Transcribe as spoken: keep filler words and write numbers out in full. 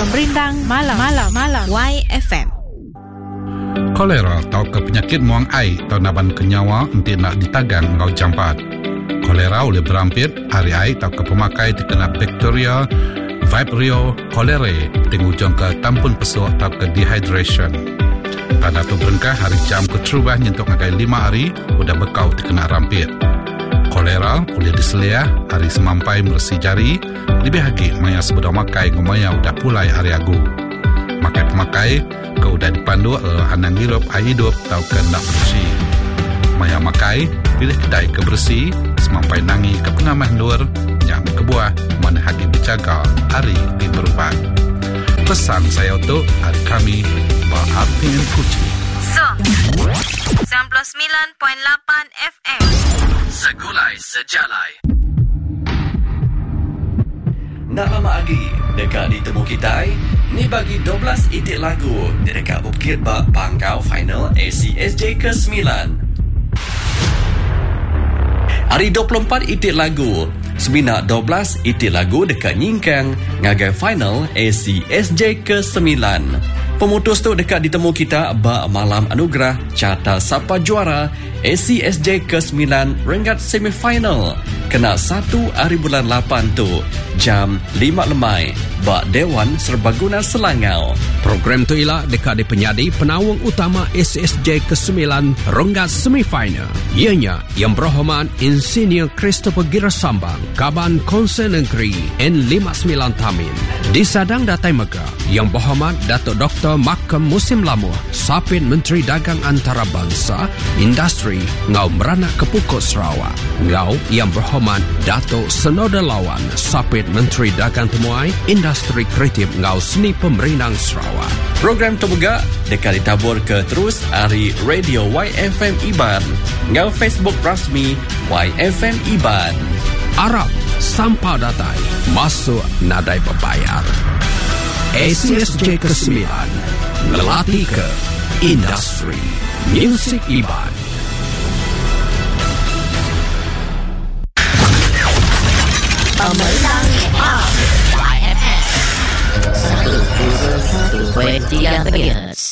Pemberindang Malam Malam Malam Y F M. Kolera atau ke penyakit muang air atau naban kenyawa nanti nak ditagang ngau jampat. Kolera boleh berampit hari air atau ke pemakai terkena bakteria Vibrio cholerae tingujung ke tampun pesuk atau ke dehydration. Tanda tu berengkah hari jam keterubah nyentuk ngagai lima hari udah bekau terkena rampit. Kolera boleh diseliah hari semampai meresi jari lebih lagi maya sebeda makai ngomaya udah pulai hari agu. Makai pemakai ke udah dipandu uh, hanang hirup air hidup atau ke nak bersih. Maya makai pilih kedai kebersih semampai nangi ke pengamah luar yang kebuah mana hagi berjaga hari di berubat. Pesan saya untuk hari kami Bahapin Kuci. So, sembilan puluh sembilan perpuluhan lapan F M. Segulai sejalai. Nak lama lagi dekat ditemu kita ni bagi dua belas itik lagu di dekat Bukit Bak Pangkau Final A C S J ke sembilan. Hari dua puluh empat itik lagu Seminak dua belas itik lagu dekat Nyingkang ngagai final A C S J ke sembilan. Pemutus tu dekat ditemu kita bak malam anugerah carta siapa juara A C S J ke sembilan rengat semifinal kena satu hari bulan lapan tu jam lima lemai bak Dewan Serbaguna Selangau. Program tu ialah dekat di penyadi penawang utama A C S J ke sembilan rengat semifinal. Ianya yang berhormat Insinyur Christopher Girasambang Kaban Konsen Negeri N lima puluh sembilan Tamin. Disadang Datai Mega yang berhormat Datuk Doktor Makam Musim Lamuh Sapit Menteri Dagang Antarabangsa Industri Ngau Meranak Kepukut Sarawak. Ngau yang berhormat Datuk Senoda Lawan Sapit Menteri Dagang Temuai Industri Kreatif Ngau Seni Pemerintah Sarawak. Program tu juga dekat ditabur ke terus hari Radio Y F M Iban ngau Facebook rasmi Y F M Iban. Arab sampah datai masuk nadai berbayar. A C S J ke sembilan ngelatih ke industri musik Iban. Pemenang Y F M satu kosong satu tiga megahertz.